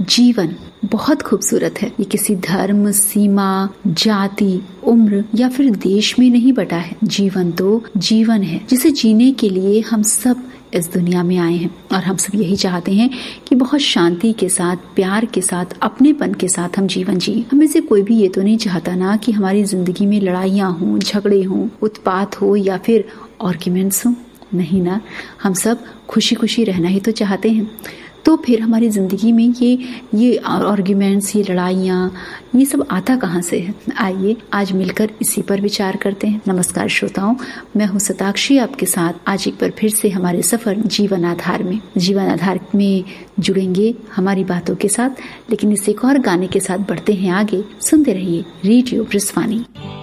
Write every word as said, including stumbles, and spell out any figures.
जीवन बहुत खूबसूरत है। ये किसी धर्म, सीमा, जाति, उम्र या फिर देश में नहीं बटा है। जीवन तो जीवन है जिसे जीने के लिए हम सब इस दुनिया में आए हैं और हम सब यही चाहते हैं कि बहुत शांति के साथ, प्यार के साथ, अपनेपन के साथ हम जीवन जिए। हमें से कोई भी ये तो नहीं चाहता ना कि हमारी जिंदगी में लड़ाइयाँ हों, झगड़े हों, उत्पात हो या फिर आर्ग्यूमेंट्स हो। नहीं ना, हम सब खुशी खुशी रहना ही तो चाहते हैं। तो फिर हमारी जिंदगी में ये ये आर्ग्यूमेंट्स, ये लड़ाइयाँ, ये सब आता कहाँ से है? आइए आज मिलकर इसी पर विचार करते हैं। नमस्कार श्रोताओं, मैं हूँ शताक्षी आपके साथ आज एक बार फिर से हमारे सफर जीवन आधार में। जीवन आधार में जुड़ेंगे हमारी बातों के साथ, लेकिन इस एक और गाने के साथ बढ़ते हैं आगे। सुनते रहिए रेडियो ब्रिजवानी।